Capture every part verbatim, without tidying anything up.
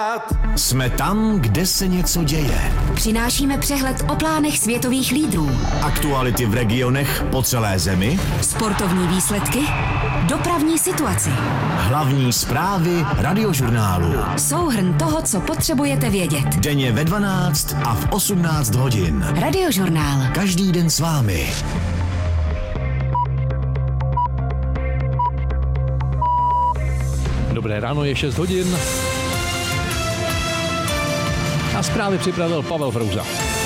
Jsme tam, kde se něco děje. Přinášíme přehled o plánech světových lídrů. Aktuality v regionech po celé zemi. Sportovní výsledky. Dopravní situaci. Hlavní zprávy Radiožurnálu. Souhrn toho, co potřebujete vědět. Denně ve dvanáct a v osmnáct hodin. Radiožurnál. Každý den s vámi. Dobré ráno, je šest hodin. A zprávy připravil Pavel Frouza.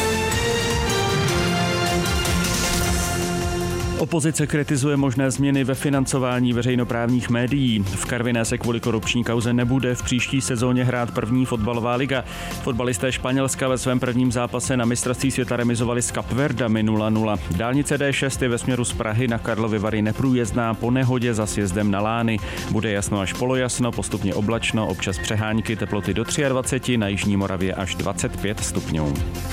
Opozice kritizuje možné změny ve financování veřejnoprávních médií. V Karviné se kvůli korupční kauze nebude v příští sezóně hrát první fotbalová liga. Fotbalisté Španělska ve svém prvním zápase na mistrovství světa remizovali s Kapverdami nula nula. Dálnice D šest je ve směru z Prahy na Karlovy Vary neprůjezdná po nehodě za sjezdem na Lány. Bude jasno až polojasno, postupně oblačno, občas přehánky, teploty do dvacet tři, na jižní Moravě až dvacet pět stupňů.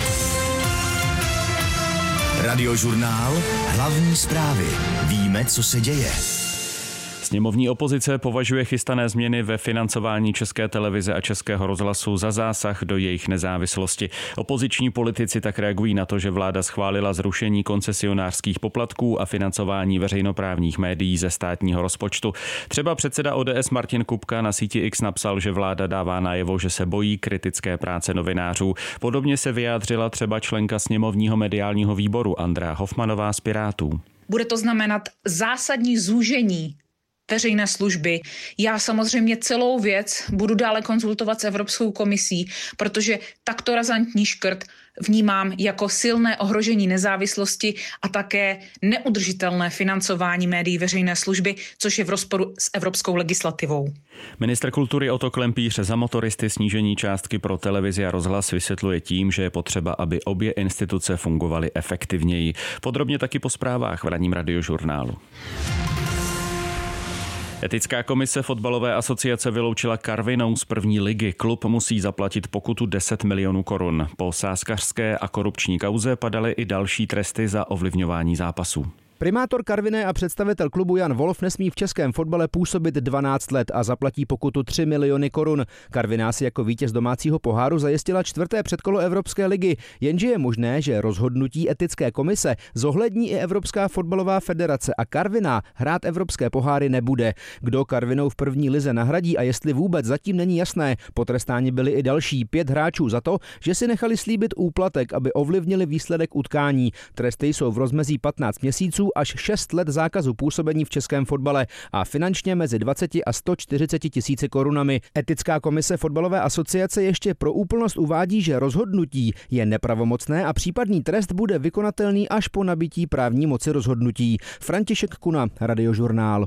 Radiožurnál. Hlavní zprávy. Víme, co se děje. Sněmovní opozice považuje chystané změny ve financování České televize a Českého rozhlasu za zásah do jejich nezávislosti. Opoziční politici tak reagují na to, že vláda schválila zrušení koncesionářských poplatků a financování veřejnoprávních médií ze státního rozpočtu. Třeba předseda O D S Martin Kupka na síti X napsal, že vláda dává najevo, že se bojí kritické práce novinářů. Podobně se vyjádřila třeba členka sněmovního mediálního výboru Andrea Hofmanová z Pirátů. Bude to znamenat zásadní zúžení veřejné služby. Já samozřejmě celou věc budu dále konzultovat s Evropskou komisí, protože takto razantní škrt vnímám jako silné ohrožení nezávislosti a také neudržitelné financování médií veřejné služby, což je v rozporu s evropskou legislativou. Ministr kultury Otto Klempíř za motoristy snížení částky pro televizi a rozhlas vysvětluje tím, že je potřeba, aby obě instituce fungovaly efektivněji. Podrobně taky po zprávách v ranním Radiožurnálu. Etická komise fotbalové asociace vyloučila Karvinou z první ligy. Klub musí zaplatit pokutu deset milionů korun. Po sázkařské a korupční kauze padaly i další tresty za ovlivňování zápasů. Primátor Karviné a představitel klubu Jan Wolf nesmí v českém fotbale působit dvanáct let a zaplatí pokutu tři miliony korun. Karviná si jako vítěz domácího poháru zajistila čtvrté předkolo Evropské ligy, jenže je možné, že rozhodnutí etické komise zohlední i Evropská fotbalová federace a Karviná hrát evropské poháry nebude. Kdo Karvinou v první lize nahradí a jestli vůbec, zatím není jasné. Potrestáni byli i další pět hráčů za to, že si nechali slíbit úplatek, aby ovlivnili výsledek utkání. Tresty jsou v rozmezí patnáct měsíců až šest let zákazu působení v českém fotbale a finančně mezi dvacet a sto čtyřicet tisíci korunami. Etická komise fotbalové asociace ještě pro úplnost uvádí, že rozhodnutí je nepravomocné a případný trest bude vykonatelný až po nabití právní moci rozhodnutí. František Kuna, Radiožurnál.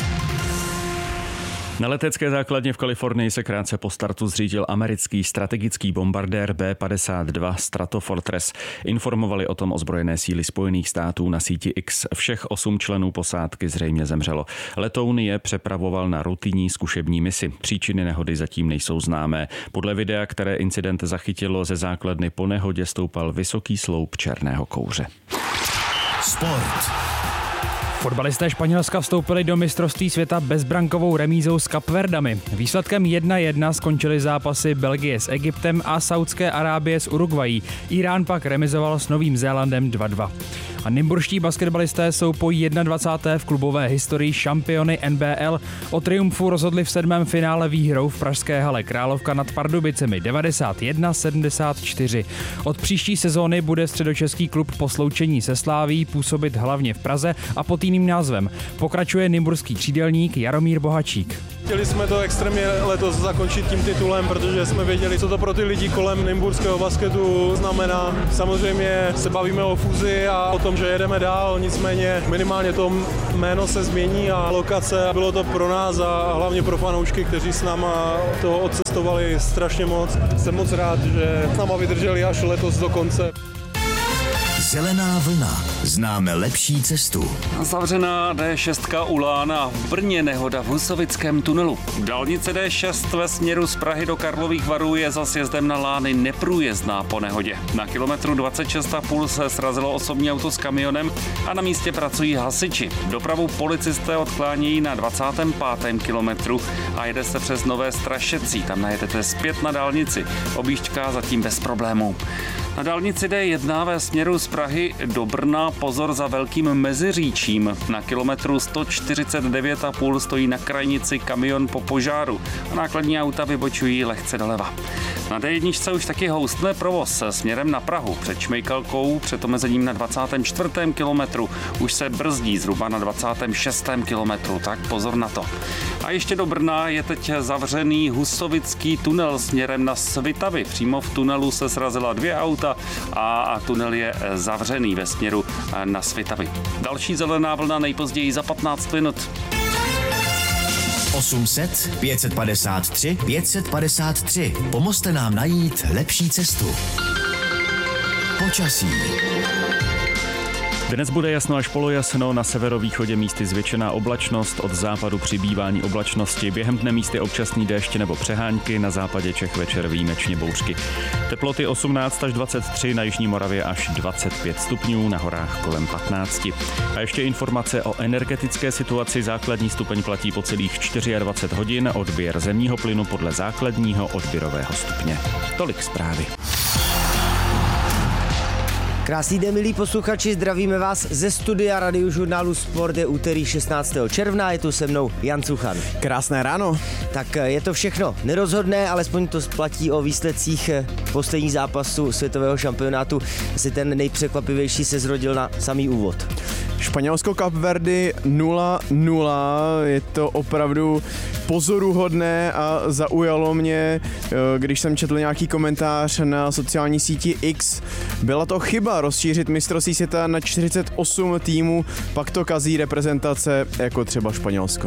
Na letecké základně v Kalifornii se krátce po startu zřídil americký strategický bombardér B padesát dva Stratofortress. Informovali o tom ozbrojené síly Spojených států na síti X. Všech osm členů posádky zřejmě zemřelo. Letoun je přepravoval na rutinní zkušební misi. Příčiny nehody zatím nejsou známé. Podle videa, které incident zachytilo, ze základny po nehodě stoupal vysoký sloup černého kouře. Sport. Fotbalisté Španělska vstoupili do mistrovství světa bezbrankovou remízou s Kapverdami. Výsledkem jedna jedna skončily zápasy Belgie s Egyptem a Saudské Arábie s Uruguayí. Irán pak remizoval s Novým Zélandem dva dva. A nymburští basketbalisté jsou po dvacáté první v klubové historii šampiony N B L. O triumfu rozhodli v sedmém finále výhrou v pražské hale Královka nad Pardubicemi devadesát jedna sedmdesát čtyři. Od příští sezóny bude středočeský klub po sloučení se Sláví působit hlavně v Praze a pod jiným názvem. Pokračuje nymburský křídelník Jaromír Bohačík. Chtěli jsme to extrémně letos zakončit tím titulem, protože jsme věděli, co to pro ty lidi kolem nymburského basketu znamená. Samozřejmě se bavíme o fúzi a o tom, že jedeme dál, nicméně minimálně to jméno se změní a lokace. Bylo to pro nás a hlavně pro fanoušky, kteří s náma toho odcestovali strašně moc. Jsem moc rád, že s náma vydrželi až letos do konce. Zelená vlna. Známe lepší cestu. Zavřená D šest u Lána, v Brně nehoda v Husovickém tunelu. Dálnice D šest ve směru z Prahy do Karlových Varů je za sjezdem na Lány neprůjezdná po nehodě. Na kilometru dvacet šest a půl se srazilo osobní auto s kamionem a na místě pracují hasiči. Dopravu policisté odklánějí na dvacátém pátém kilometru a jede se přes Nové Strašecí. Tam najedete zpět na dálnici. Objížďka zatím bez problémů. Na dálnici D jedna ve směru z Prahy do Brna pozor za Velkým Meziříčím. Na kilometru sto čtyřicet devět a půl stojí na krajnici kamion po požáru a nákladní auta vybočují lehce doleva. Na D jedna už taky houstne provoz směrem na Prahu. Před Šmejkalkou, před omezením na dvacátém čtvrtém kilometru, už se brzdí zhruba na dvacátém šestém kilometru, tak pozor na to. A ještě do Brna je teď zavřený Husovický tunel směrem na Svitavy. Přímo v tunelu se srazila dvě auta a, a tunel je zavřený ve směru na Svitavy. Další zelená vlna nejpozději za patnáct minut. osm set pět set padesát tři pět set padesát tři. Pomozte nám najít lepší cestu. Počasí. Dnes bude jasno až polojasno, na severovýchodě místy zvětšená oblačnost, od západu přibývání oblačnosti, během dne místy občasný déšť nebo přehánky, na západě Čech večer výjimečně bouřky. Teploty osmnáct až dvacet tři, na jižní Moravě až dvacet pět stupňů, na horách kolem patnáct. A ještě informace o energetické situaci. Základní stupeň platí po celých dvacet čtyři hodin, odběr zemního plynu podle základního odběrového stupně. Tolik zprávy. Krásný den, milí posluchači, zdravíme vás ze studia Radiožurnálu Sport. Je úterý šestnáctého června, je tu se mnou Jan Cuchan. Krásné ráno. Tak je to všechno nerozhodné, alespoň to platí o výsledcích posledních zápasů světového šampionátu. Asi ten nejpřekvapivější se zrodil na samý úvod. Španělsko Kapverdy nula nula, je to opravdu pozoruhodné a zaujalo mě, když jsem četl nějaký komentář na sociální síti X. Byla to chyba rozšířit mistrovství světa na čtyřicet osm týmů, pak to kazí reprezentace jako třeba Španělsko.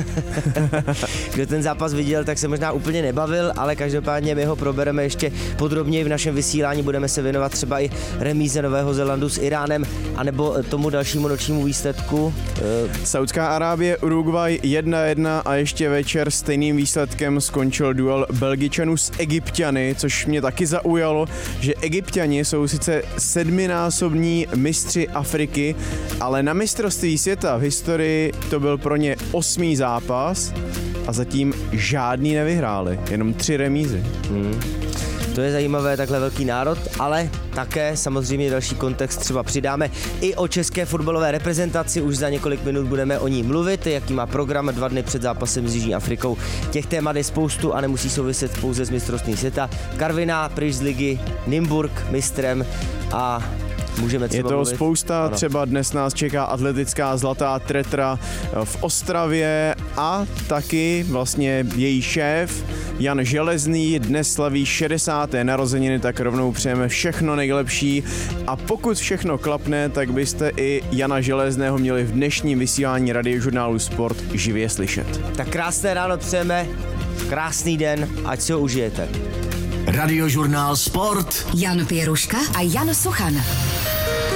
Kdo ten zápas viděl, tak se možná úplně nebavil, ale každopádně my ho probereme ještě podrobněji v našem vysílání. Budeme se věnovat třeba i remíze Nového Zélandu s Iránem, anebo tomu dalšímu nočnímu výsledku. Saudská Arábie, Uruguay jedna jedna a ještě večer stejným výsledkem skončil duel Belgičanů s Egypťany, což mě taky zaujalo, že Egypťani jsou sice sedminásobní mistři Afriky, ale na mistrovství světa v historii to byl pro ně osmý zápas a zatím žádný nevyhráli, jenom tři remízy. Hmm. To je zajímavé, takhle velký národ, ale také samozřejmě další kontext třeba přidáme i o české fotbalové reprezentaci. Už za několik minut budeme o ní mluvit, jaký má program dva dny před zápasem s Jižní Afrikou. Těch témat je spoustu a nemusí souviset pouze s mistrovstvím světa. Karviná, pryč z ligy, Nymburk mistrem a můžeme třeba je toho mluvit. spousta, ano. Třeba dnes nás čeká atletická zlatá tretra v Ostravě a taky vlastně její šéf Jan Železný dnes slaví šedesáté narozeniny, tak rovnou přejeme všechno nejlepší a pokud všechno klapne, tak byste i Jana Železného měli v dnešním vysílání Radiožurnálu Sport živě slyšet. Tak krásné ráno přejeme, krásný den, ať si ho užijete. Radiožurnál Sport. Jan Pěruška a Jan Suchan.